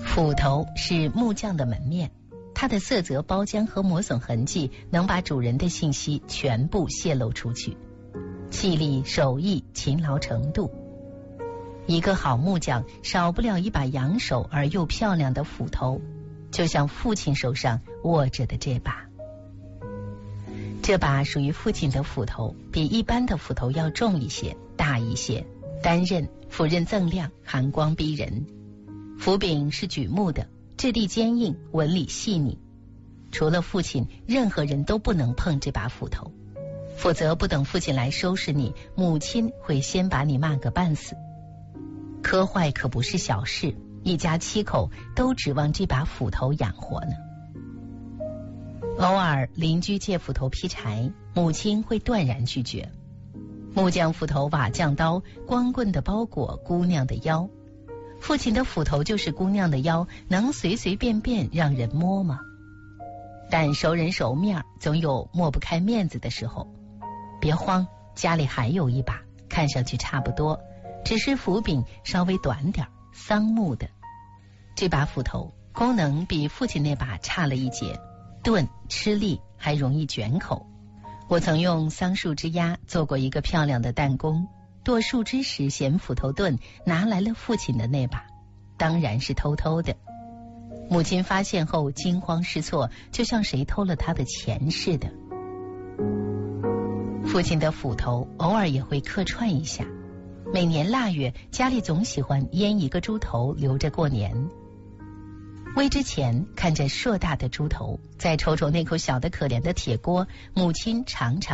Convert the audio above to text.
斧头是木匠的门面，它的色泽、包浆和磨损痕迹能把主人的信息全部泄露出去。气力、手艺、勤劳程度，一个好木匠少不了一把扬手而又漂亮的斧头，就像父亲手上握着的这把。这把属于父亲的斧头，比一般的斧头要重一些，大一些，单刃，斧刃锃亮，寒光逼人。斧柄是榉木的，质地坚硬，纹理细腻。除了父亲，任何人都不能碰这把斧头，否则不等父亲来收拾你，母亲会先把你骂个半死。磕坏可不是小事，一家7口都指望这把斧头养活呢。偶尔邻居借斧头劈柴，母亲会断然拒绝。木匠斧头、瓦匠刀，光棍的包裹姑娘的腰。父亲的斧头就是姑娘的腰，能随随便便让人摸吗？但熟人熟面，总有抹不开面子的时候。别慌，家里还有一把，看上去差不多，只是斧柄稍微短点，桑木的。这把斧头功能比父亲那把差了一截，钝吃力，还容易卷口。我曾用桑树枝丫做过一个漂亮的弹弓，剁树枝时嫌斧头钝，拿来了父亲的那把，当然是偷偷的。母亲发现后惊慌失措，就像谁偷了他的钱似的。父亲的斧头偶尔也会客串一下，每年腊月家里总喜欢腌一个猪头留着过年。煨之前看着硕大的猪头，再瞅瞅那口小的可怜的铁锅，母亲常常